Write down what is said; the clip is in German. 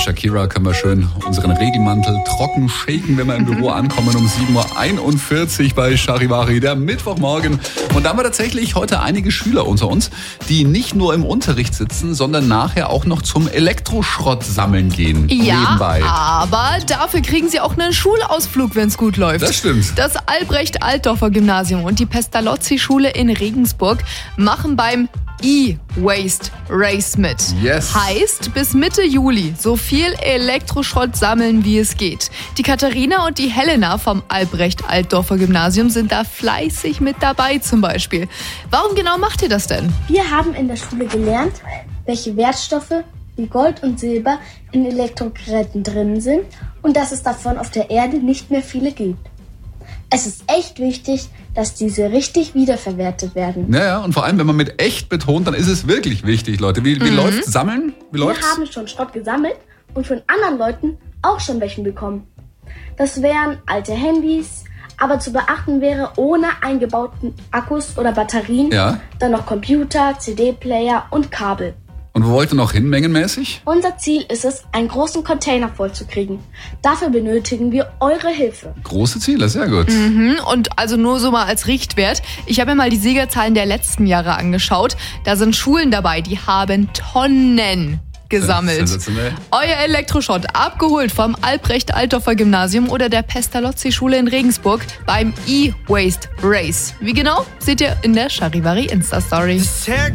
Shakira können wir schön unseren Regenmantel trocken shaken, wenn wir im Büro ankommen um 7.41 Uhr bei Charivari, der Mittwochmorgen. Und da haben wir tatsächlich heute einige Schüler unter uns, die nicht nur im Unterricht sitzen, sondern nachher auch noch zum Elektroschrott sammeln gehen. Ja, nebenbei. Aber dafür kriegen sie auch einen Schulausflug, wenn es gut läuft. Das stimmt. Das Albrecht-Altdorfer Gymnasium und die Pestalozzi-Schule in Regensburg machen beim E-Waste Race mit. Yes. Heißt, bis Mitte Juli so viel Elektroschrott sammeln, wie es geht. Die Katharina und die Helena vom Albrecht-Altdorfer Gymnasium sind da fleißig mit dabei zum Beispiel. Warum genau macht ihr das denn? Wir haben in der Schule gelernt, welche Wertstoffe wie Gold und Silber in Elektrogeräten drin sind und dass es davon auf der Erde nicht mehr viele gibt. Es ist echt wichtig, dass diese richtig wiederverwertet werden. Ja, und vor allem, wenn man mit echt betont, dann ist es wirklich wichtig, Leute. Wie läuft's? Sammeln? Wie läuft's? Wir haben schon Schrott gesammelt und von anderen Leuten auch schon welchen bekommen. Das wären alte Handys, aber zu beachten wäre, ohne eingebauten Akkus oder Batterien, dann noch Computer, CD-Player und Kabel. Und wo wollt ihr noch hin, mengenmäßig? Unser Ziel ist es, einen großen Container vollzukriegen. Dafür benötigen wir eure Hilfe. Große Ziele, sehr gut. Und also nur so mal als Richtwert. Ich habe mir mal die Siegerzahlen der letzten Jahre angeschaut. Da sind Schulen dabei, die haben Tonnen gesammelt. Sensationell. Euer Elektroschrott abgeholt vom Albrecht-Altdorfer Gymnasium oder der Pestalozzi-Schule in Regensburg beim E-Waste Race. Wie genau, seht ihr in der Charivari Insta-Story.